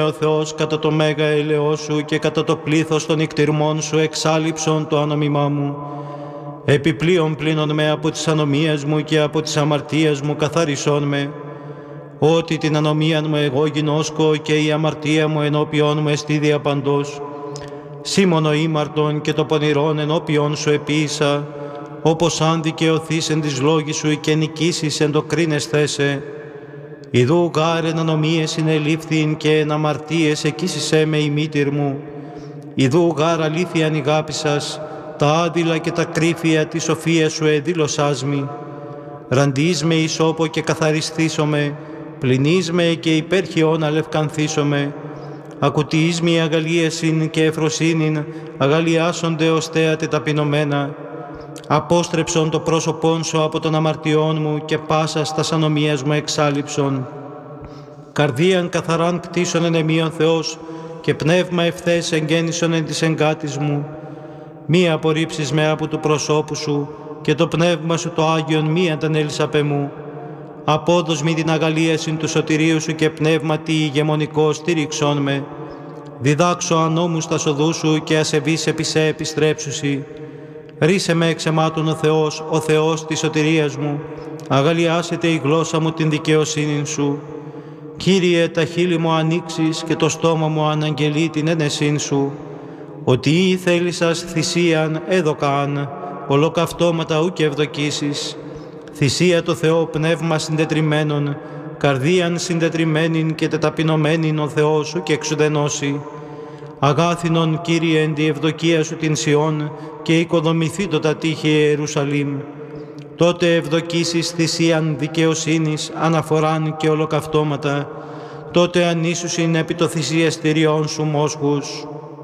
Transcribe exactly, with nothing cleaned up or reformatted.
ο Θεός κατά το μέγα έλεος σου και κατά το πλήθος των νικτυρμών σου εξάλειψον το ανομιμά μου. Επιπλέον πλύνον με από τις ανομίες μου και από τις αμαρτίες μου καθαρισόν με. Ότι την ανομία μου εγώ γινώσκω και η αμαρτία μου ενώπιόν μου εστίδια παντός. Σήμωνο ήμαρτον και το πονηρόν ενώπιόν σου επίησα, όπως αν δικαιωθείς εν της λόγης σου και νικήσεις εν το κρίνες θέσε. Ιδού γάρ εν ανομίες συνελήφθην και εν αμαρτίες εκείσισέ με η μήτηρ μου. Ιδού γάρ αλήθειαν ηγάπησας, τα άδειλα και τα κρύφια της σοφίας σου εδήλωσάς μη. Ραντείς με ισόπο και καθαριστήσομαι, πλυνείς με και υπέρχειον αλευκανθήσομαι. Ακουτείς μη αγαλίασιν και εφροσύνην, αγαλιάσονται ως θέατε ταπεινωμένα. Απόστρεψον το πρόσωπόν σου από των αμαρτιών μου και πάσα στας ανομίας μου εξάλειψον. Καρδίαν καθαράν κτίσον εν εμείον Θεός και πνεύμα ευθές εγγέννησον εν της εγκάτης μου. Μη απορρίψεις με από του προσώπου σου και το πνεύμα σου το Άγιον μη αντανέλεις απ' μου. Απόδος μη την αγαλίασιν του σωτηρίου σου και πνεύματι ηγεμονικό στήριξόν με. Διδάξω ανώμους τα σοδού σου και ασεβείς επί σε επιστρέψουσι. Ρίσε με εξ αιμάτων ο Θεός, ο Θεός της σωτηρίας μου. Αγαλιάσετε η γλώσσα μου την δικαιοσύνη σου. Κύριε, τα χείλη μου ανοίξεις και το στόμα μου αναγγελεί την ένεσήν σου. Ότι ή θέλησας θυσίαν έδωκαν, ολοκαυτώματα ου και ευδοκίσεις. Θυσία το Θεό πνεύμα συντετριμένον, καρδίαν συντετριμένην και τεταπεινωμένην ο Θεός σου και εξουδενώσει. Αγάθινον, Κύριε, εν τη ευδοκία σου την Σιών και οικοδομηθεί το τα τείχη Ιερουσαλήμ. Τότε ευδοκίσεις θυσίαν δικαιοσύνης, αναφοράν και ολοκαυτώματα. Τότε ανήσουσιν επί το θυσιαστηριών σου μόσχους.